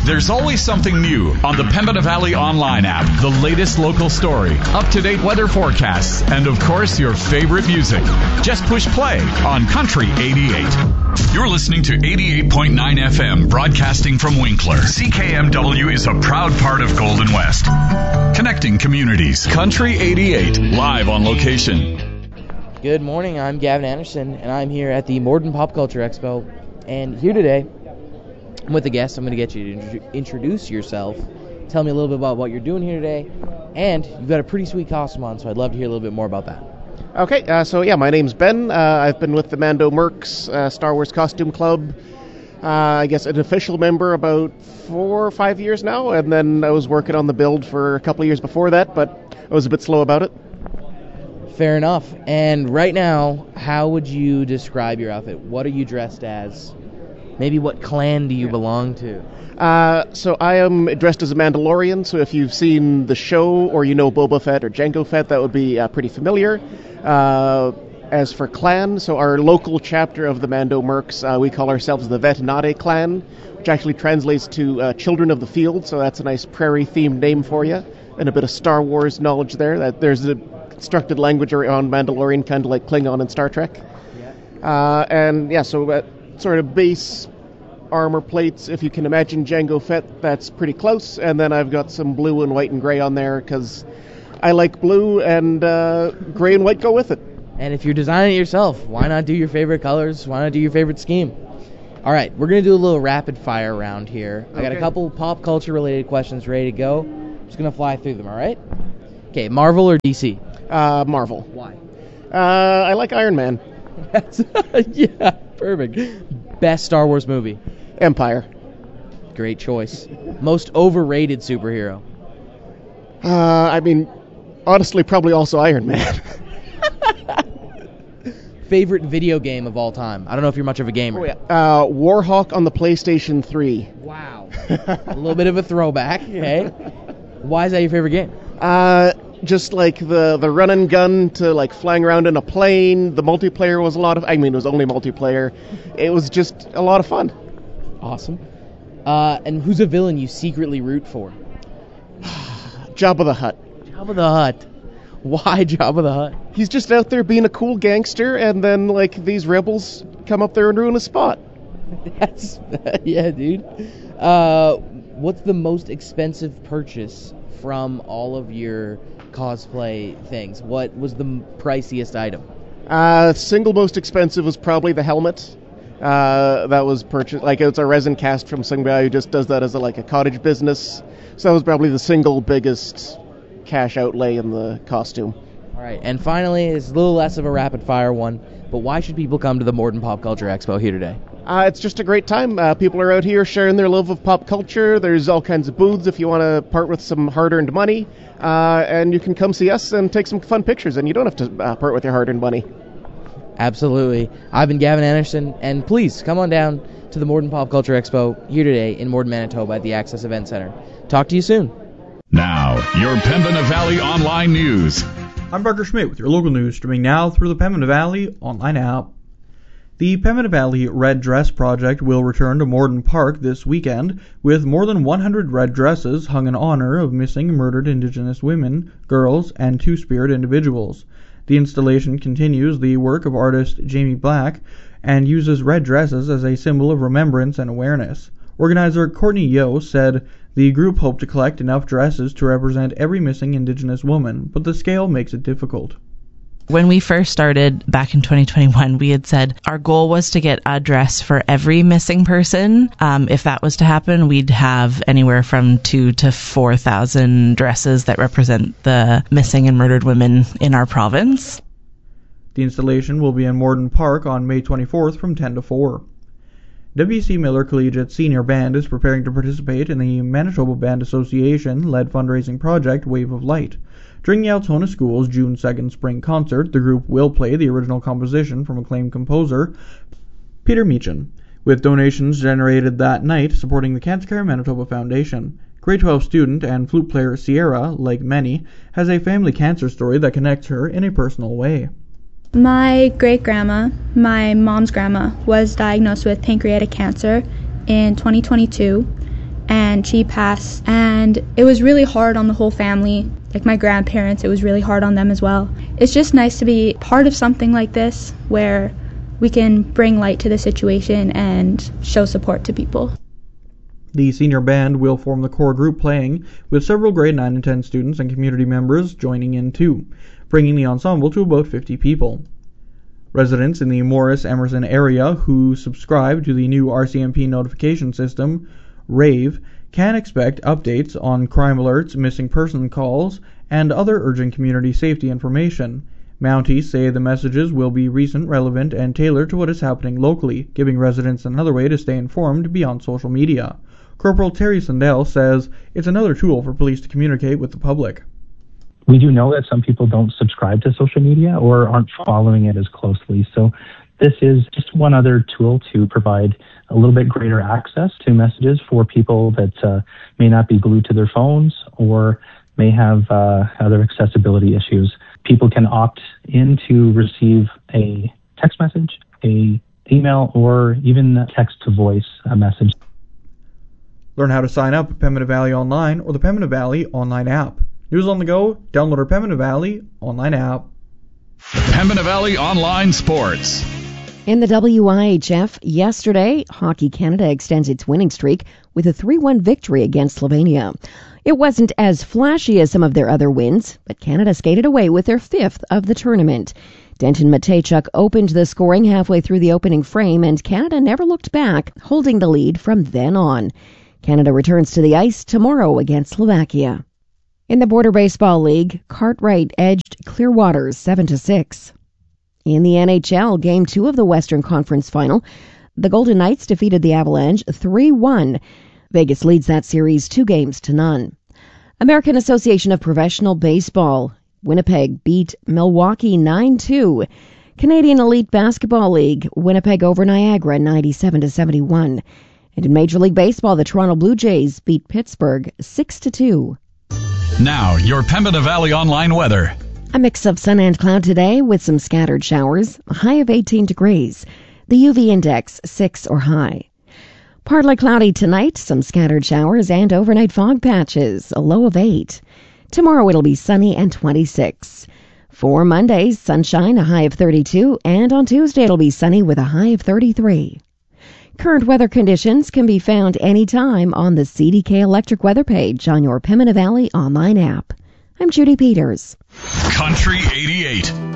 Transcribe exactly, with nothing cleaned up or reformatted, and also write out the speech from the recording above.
There's always something new on the Pembina Valley Online app. The latest local story, up-to-date weather forecasts, and of course, your favorite music. Just push play on Country eighty-eight. You're listening to eighty-eight point nine F M, broadcasting from Winkler. C K M W is a proud part of Golden West. Connecting communities. Country eighty-eight, live on location. Good morning, I'm Gavin Anderson, and I'm here at the Morden Pop Culture Expo. And here today, I'm with a guest. I'm going to get you to int- introduce yourself, tell me a little bit about what you're doing here today, and you've got a pretty sweet costume on, so I'd love to hear a little bit more about that. Okay, uh, so yeah, my name's Ben. Uh, I've been with the Mando Mercs uh, Star Wars Costume Club, uh, I guess an official member about four or five years now, and then I was working on the build for a couple of years before that, but I was a bit slow about it. Fair enough. And right now, how would you describe your outfit? What are you dressed as? Maybe what clan do you belong to? Uh, so I am dressed as a Mandalorian, so if you've seen the show or you know Boba Fett or Jango Fett, that would be uh, pretty familiar. Uh, as for clan, so our local chapter of the Mando Mercs, uh, we call ourselves the Vetinade clan, which actually translates to uh, Children of the Field, so that's a nice prairie-themed name for you, and a bit of Star Wars knowledge there. That there's a constructed language around Mandalorian, kind of like Klingon in Star Trek. Yeah. Uh, and yeah, so uh, sort of base armor plates, if you can imagine Jango Fett, that's pretty close. And then I've got some blue and white and gray on there because I like blue, and uh, gray and white go with it. And if you're designing it yourself, why not do your favorite colors? Why not do your favorite scheme? All right, we're going to do a little rapid fire round here. I got Okay. a couple pop culture related questions ready to go. I'm just going to fly through them, all right? Okay, Marvel or D C? Uh, Marvel. Why? Uh, I like Iron Man. That's yeah, perfect. Best Star Wars movie? Empire. Great choice. Most overrated superhero? Uh, I mean, honestly, probably also Iron Man. Favorite video game of all time? I don't know if you're much of a gamer. Oh, yeah. Uh, Warhawk on the PlayStation three. Wow. A little bit of a throwback, okay? Why is that your favorite game? Uh, just like the, the run and gun to like flying around in a plane. The multiplayer was a lot of, I mean, it was only multiplayer. It was just a lot of fun. Awesome. Uh, and who's a villain you secretly root for? Jabba the Hutt. Jabba the Hutt. Why Jabba the Hutt? He's just out there being a cool gangster, and then like these rebels come up there and ruin his spot. That's yeah, dude. Uh, what's the most expensive purchase from all of your cosplay things? What was the priciest item? Uh, single most expensive was probably the helmet. Uh, that was purchased, like it's a resin cast from some guy who just does that as a, like a cottage business. So that was probably the single biggest cash outlay in the costume. All right, and finally, it's a little less of a rapid fire one, but why should people come to the Morden Pop Culture Expo here today? Uh, it's just a great time. Uh, people are out here sharing their love of pop culture. There's all kinds of booths if you want to part with some hard-earned money, uh, and you can come see us and take some fun pictures, and you don't have to uh, part with your hard-earned money. Absolutely. I've been Gavin Anderson, and please come on down to the Morden Pop Culture Expo here today in Morden, Manitoba at the Access Event Center. Talk to you soon. Now, your Pembina Valley Online News. I'm Parker Schmidt with your local news, streaming now through the Pembina Valley Online app. The Pembina Valley Red Dress Project will return to Morden Park this weekend with more than one hundred red dresses hung in honor of missing and murdered Indigenous women, girls, and Two-Spirit individuals. The installation continues the work of artist Jamie Black and uses red dresses as a symbol of remembrance and awareness. Organizer Courtney Yo said the group hoped to collect enough dresses to represent every missing Indigenous woman, but the scale makes it difficult. When we first started back in twenty twenty-one, we had said our goal was to get a dress for every missing person. Um, if that was to happen, we'd have anywhere from two to four thousand dresses that represent the missing and murdered women in our province. The installation will be in Morden Park on May twenty-fourth from ten to four. W C Miller Collegiate Senior Band is preparing to participate in the Manitoba Band Association-led fundraising project Wave of Light. During the Altona School's June second spring concert, the group will play the original composition from acclaimed composer Peter Meechan, with donations generated that night supporting the Cancer Care Manitoba Foundation. Grade twelve student and flute player Sierra, like many, has a family cancer story that connects her in a personal way. My great-grandma, my mom's grandma, was diagnosed with pancreatic cancer in twenty twenty-two, and she passed, and it was really hard on the whole family. Like my grandparents, it was really hard on them as well. It's just nice to be part of something like this where we can bring light to the situation and show support to people. The senior band will form the core group playing, with several grade nine and ten students and community members joining in too, bringing the ensemble to about fifty people. Residents in the Morris-Emerson area who subscribe to the new R C M P notification system, RAVE, can expect updates on crime alerts, missing person calls, and other urgent community safety information. Mounties say the messages will be recent, relevant, and tailored to what is happening locally, giving residents another way to stay informed beyond social media. Corporal Terry Sandell says it's another tool for police to communicate with the public. We do know that some people don't subscribe to social media or aren't following it as closely. So this is just one other tool to provide a little bit greater access to messages for people that uh, may not be glued to their phones or may have uh, other accessibility issues. People can opt in to receive a text message, a email, or even text to voice a message. Learn how to sign up at Pembina Valley Online or the Pembina Valley Online app. News on the go, download our Pembina Valley Online app. Pembina Valley Online Sports. In the W I H F, yesterday, Hockey Canada extends its winning streak with a three one victory against Slovenia. It wasn't as flashy as some of their other wins, but Canada skated away with their fifth of the tournament. Denton Matejchuk opened the scoring halfway through the opening frame, and Canada never looked back, holding the lead from then on. Canada returns to the ice tomorrow against Slovakia. In the Border Baseball League, Cartwright edged Clearwater seven to six. In the N H L, Game two of the Western Conference Final, the Golden Knights defeated the Avalanche three one. Vegas leads that series two games to none. American Association of Professional Baseball, Winnipeg beat Milwaukee nine two. Canadian Elite Basketball League, Winnipeg over Niagara ninety-seven to seventy-one. And in Major League Baseball, the Toronto Blue Jays beat Pittsburgh six to two. Now, your Pembina Valley Online weather. A mix of sun and cloud today with some scattered showers, a high of eighteen degrees. The U V index six or high. Partly cloudy tonight, some scattered showers and overnight fog patches, a low of eight. Tomorrow it'll be sunny and twenty-six. For Monday, sunshine, a high of thirty-two, and on Tuesday it'll be sunny with a high of thirty-three. Current weather conditions can be found anytime on the C D K Electric weather page on your Pembina Valley Online app. I'm Judy Peters. Country eighty-eight.